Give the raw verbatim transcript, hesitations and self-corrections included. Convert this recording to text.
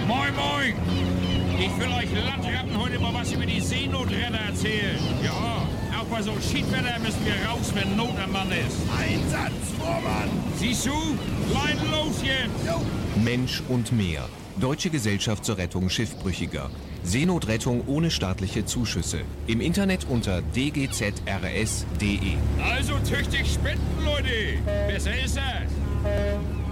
Moin, moin! Ich will euch Landratten heute mal was über die Seenotretter erzählen. Ja, auch bei so Schiedwetter müssen wir raus, wenn Not am Mann ist. Einsatz, Vormann! Siehst du? Leiden los jetzt! Jo. Mensch und Meer. Deutsche Gesellschaft zur Rettung Schiffbrüchiger. Seenotrettung ohne staatliche Zuschüsse. Im Internet unter d g z r s punkt d e. Also tüchtig spenden, Leute! Besser ist das!